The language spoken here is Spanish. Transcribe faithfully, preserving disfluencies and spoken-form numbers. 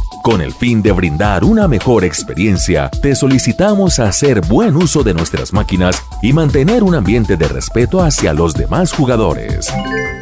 Con el fin de brindar una mejor experiencia, te solicitamos hacer buen uso de nuestras máquinas y mantener un ambiente de respeto hacia los demás jugadores.